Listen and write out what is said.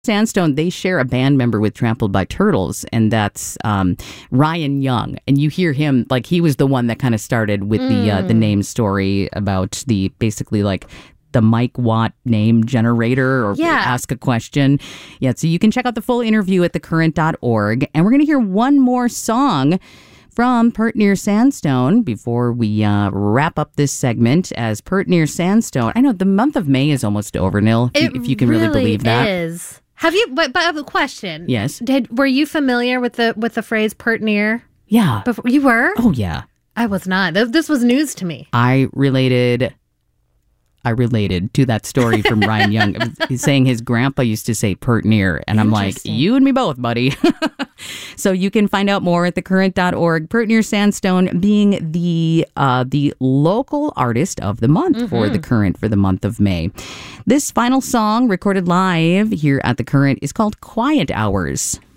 Sandstone, they share a band member with Trampled by Turtles, and that's Ryan Young. And you hear him, like, he was the one that kind of started with the name story about basically the Mike Watt name generator or ask a question. Yeah, so you can check out the full interview at thecurrent.org. And we're going to hear one more song from Pert Near Sandstone before we wrap up this segment as Pert Near Sandstone. I know the month of May is almost over, Nil, if you can really believe that. It is. Have you? But I have a question. Yes. Were you familiar with the phrase "pert near"? Yeah. Before, you were? Oh yeah. I was not. This was news to me. I related to that story from Ryan Young. He's saying his grandpa used to say "pert near," and I'm like, you and me both, buddy. So you can find out more at thecurrent.org. Pert Near Sandstone being the local artist of the month for The Current for the month of May. This final song recorded live here at The Current is called Quiet Hours.